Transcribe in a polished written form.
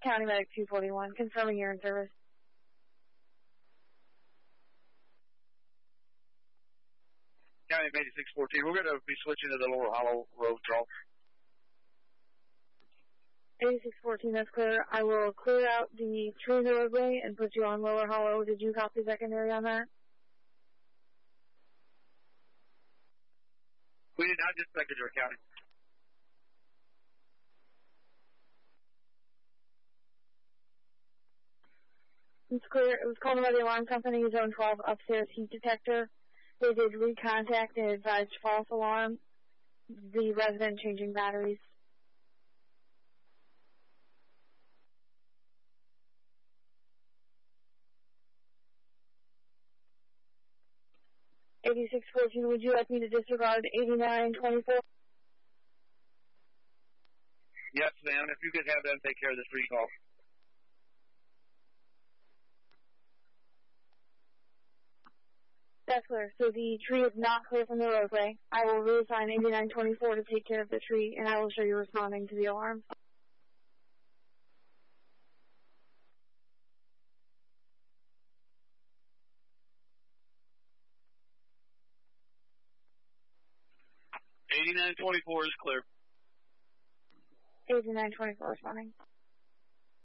County Medic 241, confirming you're in service. County Medic 614, we're going to be switching to the Lower Hollow Road call. 8614, that's clear. I will clear out the tree in the roadway and put you on Lower Hollow. Did you copy secondary on that? We did not dispatch your county. It's clear. It was called by the alarm company, Zone 12, upstairs heat detector. They did recontact and advised false alarm. The resident changing batteries. (8614), would you like me to disregard 8924? Yes, ma'am. If you could have them take care of this recall. That's clear. So the tree is not clear from the roadway. I will reassign 8924 to take care of the tree, and I will show you responding to the alarm. (8924) is clear. 8924 responding.